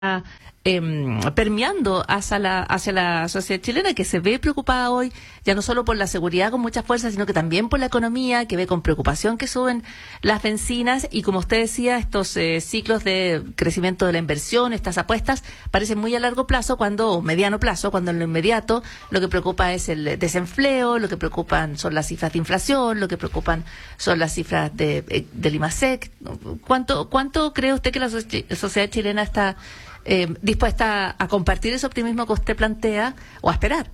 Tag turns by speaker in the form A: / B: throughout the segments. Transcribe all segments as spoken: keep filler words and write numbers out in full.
A: Eh, permeando hacia la, hacia la sociedad chilena, que se ve preocupada hoy, ya no solo por la seguridad con muchas fuerzas, sino que también por la economía, que ve con preocupación que suben las bencinas, y como usted decía, estos eh, ciclos de crecimiento de la inversión, estas apuestas, parecen muy a largo plazo, cuando, o mediano plazo, cuando en lo inmediato lo que preocupa es el desempleo, lo que preocupan son las cifras de inflación, lo que preocupan son las cifras de, del IMASEC. ¿Cuánto, cuánto cree usted que la sociedad chilena está Eh, dispuesta a compartir ese optimismo que usted plantea o a esperar?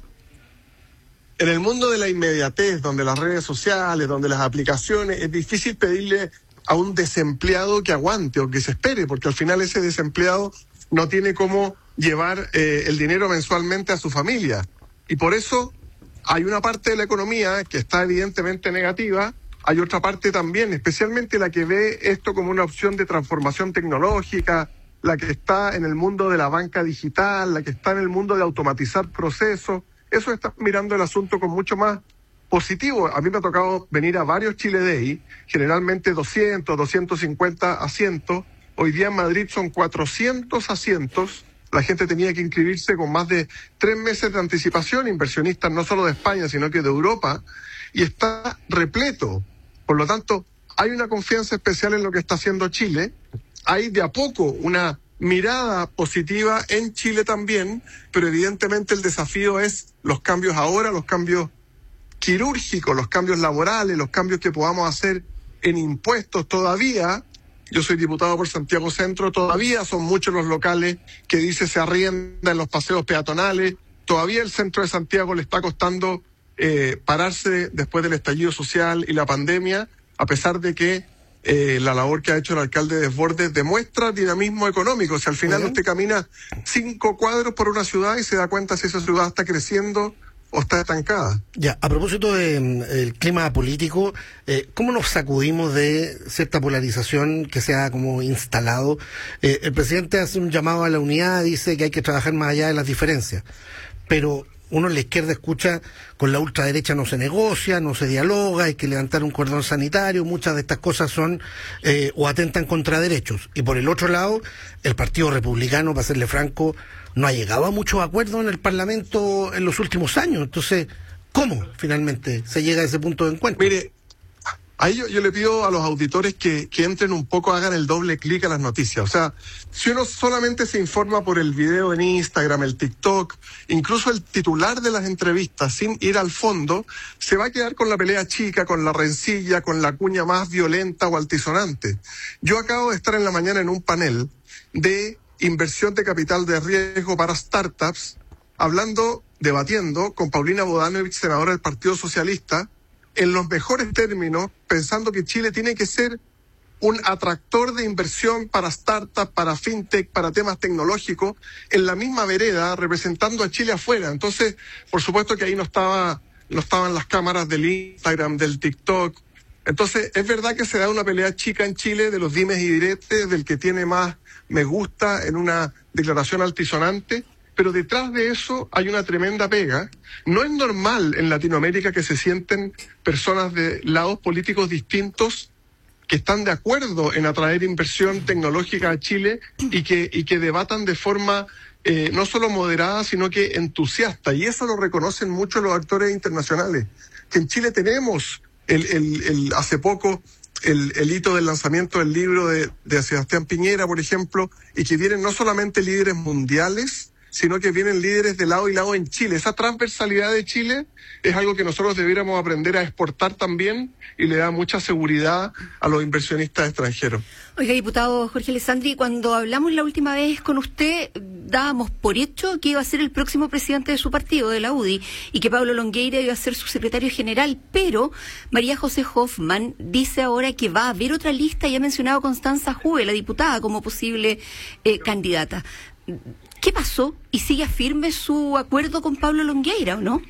B: En el mundo de la inmediatez, donde las redes sociales, donde las aplicaciones, es difícil pedirle a un desempleado que aguante o que se espere, porque al final ese desempleado no tiene cómo llevar eh, el dinero mensualmente a su familia. Y por eso hay una parte de la economía que está evidentemente negativa, hay otra parte también, especialmente la que ve esto como una opción de transformación tecnológica, la que está en el mundo de la banca digital, la que está en el mundo de automatizar procesos. Eso está mirando el asunto con mucho más positivo. A mí me ha tocado venir a varios Chile Day, generalmente doscientos, doscientos cincuenta asientos. Hoy día en Madrid son cuatrocientos asientos. La gente tenía que inscribirse con más de tres meses de anticipación, inversionistas no solo de España, sino que de Europa, y está repleto. Por lo tanto, hay una confianza especial en lo que está haciendo Chile. Hay de a poco una mirada positiva en Chile también, pero evidentemente el desafío es los cambios ahora, los cambios quirúrgicos, los cambios laborales, los cambios que podamos hacer en impuestos. Todavía, yo soy diputado por Santiago Centro, todavía son muchos los locales que dice se arriendan en los paseos peatonales, todavía el centro de Santiago le está costando eh, pararse después del estallido social y la pandemia, a pesar de que Eh, la labor que ha hecho el alcalde Desbordes demuestra dinamismo económico. O sea, al final usted camina cinco cuadros por una ciudad y se da cuenta si esa ciudad está creciendo o está estancada.
C: Ya, a propósito del de, clima político, eh, ¿cómo nos sacudimos de cierta polarización que se ha como instalado? Eh, el presidente hace un llamado a la unidad, dice que hay que trabajar más allá de las diferencias, pero uno en la izquierda escucha, con la ultraderecha no se negocia, no se dialoga, hay que levantar un cordón sanitario, muchas de estas cosas son eh, o atentan contra derechos. Y por el otro lado, el Partido Republicano, para serle franco, no ha llegado a muchos acuerdos en el Parlamento en los últimos años. Entonces, ¿cómo finalmente se llega a ese punto de encuentro?
B: Mire, ahí yo, yo le pido a los auditores que, que entren un poco, hagan el doble clic a las noticias. O sea, si uno solamente se informa por el video en Instagram, el TikTok, incluso el titular de las entrevistas, sin ir al fondo, se va a quedar con la pelea chica, con la rencilla, con la cuña más violenta o altisonante. Yo acabo de estar en la mañana en un panel de inversión de capital de riesgo para startups, hablando, debatiendo con Paulina Bodanovich, senadora del Partido Socialista, en los mejores términos, pensando que Chile tiene que ser un atractor de inversión para startups, para fintech, para temas tecnológicos, en la misma vereda, representando a Chile afuera. Entonces, por supuesto que ahí no estaba, no estaban las cámaras del Instagram, del TikTok. Entonces, es verdad que se da una pelea chica en Chile de los dimes y diretes, del que tiene más me gusta en una declaración altisonante, pero detrás de eso hay una tremenda pega. No es normal en Latinoamérica que se sienten personas de lados políticos distintos que están de acuerdo en atraer inversión tecnológica a Chile y que, y que debatan de forma eh, no solo moderada, sino que entusiasta. Y eso lo reconocen mucho los actores internacionales. Que en Chile tenemos el, el, el hace poco el, el hito del lanzamiento del libro de, de Sebastián Piñera, por ejemplo, y que vienen no solamente líderes mundiales, sino que vienen líderes de lado y lado en Chile. Esa transversalidad de Chile es algo que nosotros debiéramos aprender a exportar también y le da mucha seguridad a los inversionistas extranjeros.
D: Oiga, diputado Jorge Alessandri, cuando hablamos la última vez con usted, dábamos por hecho que iba a ser el próximo presidente de su partido, de la U D I, y que Pablo Longueira iba a ser su secretario general, pero María José Hoffman dice ahora que va a haber otra lista y ha mencionado a Constanza Juve, la diputada, como posible eh, candidata. ¿Qué pasó? ¿Y sigue firme su acuerdo con Pablo Longueira o no?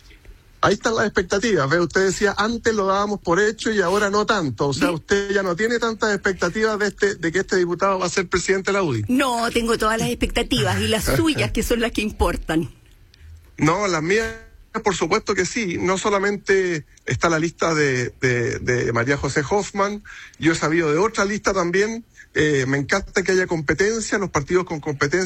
B: Ahí están las expectativas. ¿Ve? Usted decía, antes lo dábamos por hecho y ahora no tanto. O sea, usted ya no tiene tantas expectativas de este de que este diputado va a ser presidente de la U D I.
D: No, tengo todas las expectativas y las suyas, que son las que importan.
B: No, las mías, por supuesto que sí. No solamente está la lista de, de, de María José Hoffman, yo he sabido de otra lista también Eh, me encanta que haya competencia, los partidos con competencia